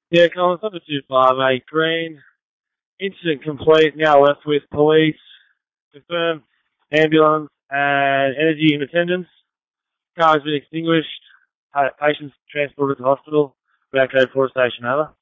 Yeah, Colin, it's number 258 Green. Incident complete. Now left with police. Confirmed. Ambulance and energy in attendance. Car has been extinguished. Patients transported to hospital. Back code 4 station, over.